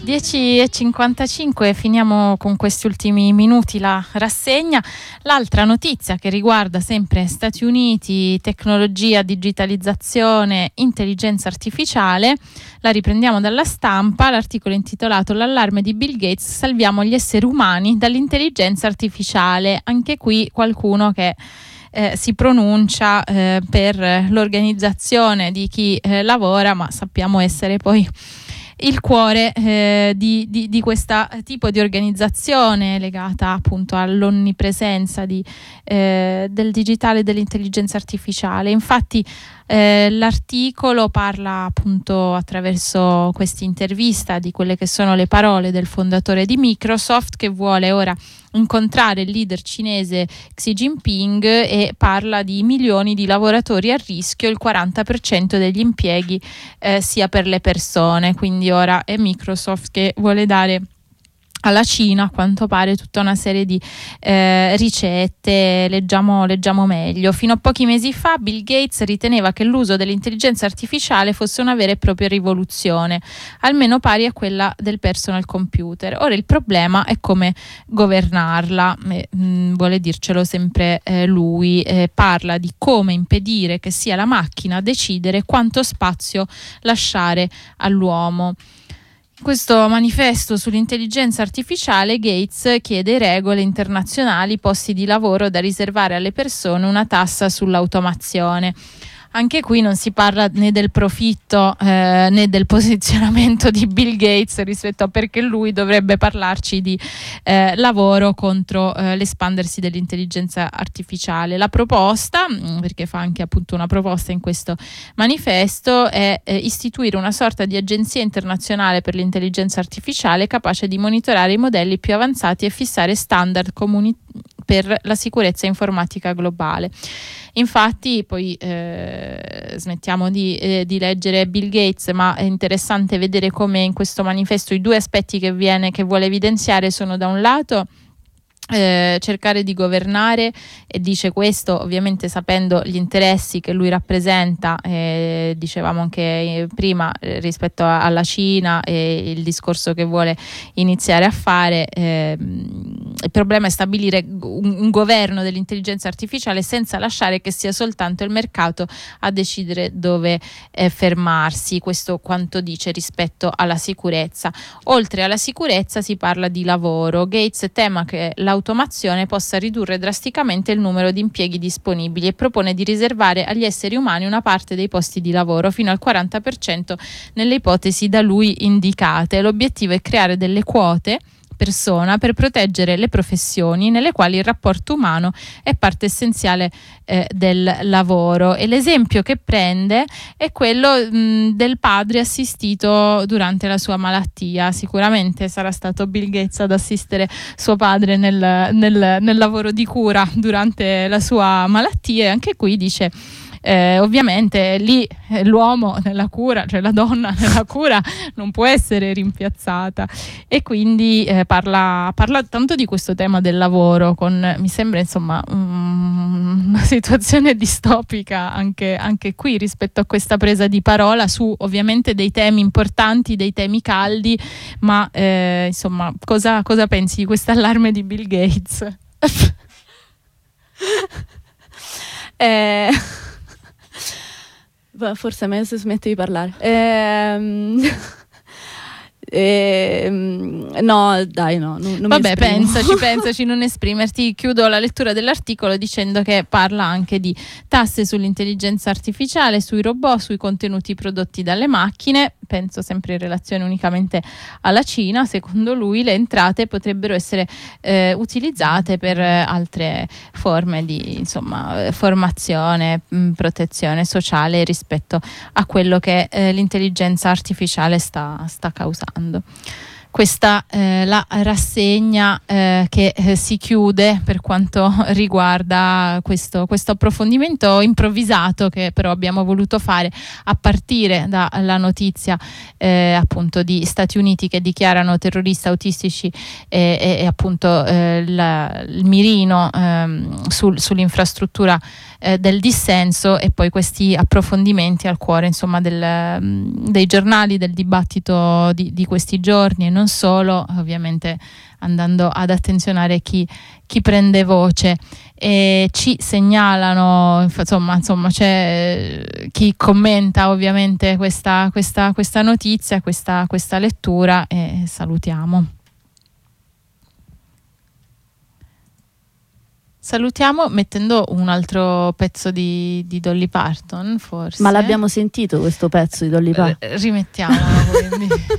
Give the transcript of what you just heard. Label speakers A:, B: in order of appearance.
A: 10:55, finiamo con questi ultimi minuti la rassegna. L'altra notizia che riguarda sempre Stati Uniti, tecnologia, digitalizzazione, intelligenza artificiale, la riprendiamo dalla Stampa, l'articolo intitolato "L'allarme di Bill Gates, salviamo gli esseri umani dall'intelligenza artificiale". Anche qui qualcuno che si pronuncia per l'organizzazione di chi lavora, ma sappiamo essere poi il cuore di questo tipo di organizzazione legata appunto all'onnipresenza del digitale e dell'intelligenza artificiale. Infatti l'articolo parla appunto attraverso questa intervista di quelle che sono le parole del fondatore di Microsoft, che vuole ora incontrare il leader cinese Xi Jinping, e parla di milioni di lavoratori a rischio, il 40% degli impieghi sia per le persone. Quindi ora è Microsoft che vuole dare alla Cina, a quanto pare, tutta una serie di ricette. Leggiamo meglio. Fino a pochi mesi fa Bill Gates riteneva che l'uso dell'intelligenza artificiale fosse una vera e propria rivoluzione, almeno pari a quella del personal computer. Ora il problema è come governarla, vuole dircelo sempre lui. Parla di come impedire che sia la macchina a decidere quanto spazio lasciare all'uomo. In questo manifesto sull'intelligenza artificiale Gates chiede regole internazionali, posti di lavoro da riservare alle persone, una tassa sull'automazione. Anche qui non si parla né del profitto né del posizionamento di Bill Gates rispetto a perché lui dovrebbe parlarci di lavoro contro l'espandersi dell'intelligenza artificiale. La proposta, perché fa anche appunto una proposta in questo manifesto, è istituire una sorta di agenzia internazionale per l'intelligenza artificiale capace di monitorare i modelli più avanzati e fissare standard comuni per la sicurezza informatica globale. Infatti poi smettiamo di leggere Bill Gates, ma è interessante vedere come in questo manifesto i due aspetti che vuole evidenziare sono: da un lato cercare di governare, e dice questo ovviamente sapendo gli interessi che lui rappresenta, dicevamo anche prima rispetto alla Cina e il discorso che vuole iniziare a fare. Il problema è stabilire un governo dell'intelligenza artificiale senza lasciare che sia soltanto il mercato a decidere dove fermarsi. Questo quanto dice rispetto alla sicurezza. Oltre alla sicurezza si parla di lavoro. Gates tema che l'automazione possa ridurre drasticamente il numero di impieghi disponibili e propone di riservare agli esseri umani una parte dei posti di lavoro, fino al 40% nelle ipotesi da lui indicate. L'obiettivo è creare delle quote persona per proteggere le professioni nelle quali il rapporto umano è parte essenziale del lavoro. E l'esempio che prende è quello del padre assistito durante la sua malattia. Sicuramente sarà stato Bill Gates ad assistere suo padre nel lavoro di cura durante la sua malattia, e anche qui dice ovviamente lì l'uomo nella cura, cioè la donna nella cura, non può essere rimpiazzata, e quindi parla tanto di questo tema del lavoro, mi sembra insomma una situazione distopica anche qui rispetto a questa presa di parola su ovviamente dei temi importanti, dei temi caldi, ma insomma cosa pensi di questo allarme di Bill Gates?
B: Forse è meglio se smetti di parlare. No, dai, no. Non
A: Vabbè, pensaci, non esprimerti. Chiudo la lettura dell'articolo dicendo che parla anche di tasse sull'intelligenza artificiale, sui robot, sui contenuti prodotti dalle macchine. Penso sempre in relazione unicamente alla Cina. Secondo lui le entrate potrebbero essere utilizzate per altre forme di formazione, protezione sociale rispetto a quello che l'intelligenza artificiale sta causando. questa la rassegna che si chiude per quanto riguarda questo approfondimento improvvisato che però abbiamo voluto fare a partire dalla notizia appunto di Stati Uniti che dichiarano terroristi autistici e appunto il mirino sull'infrastruttura del dissenso, e poi questi approfondimenti al cuore insomma dei giornali, del dibattito di questi giorni, e non solo, ovviamente andando ad attenzionare chi prende voce. E ci segnalano insomma c'è chi commenta ovviamente questa notizia, questa lettura, e salutiamo mettendo un altro pezzo di Dolly Parton, forse.
B: Ma l'abbiamo sentito questo pezzo di Dolly Parton?
A: Rimettiamolo quindi.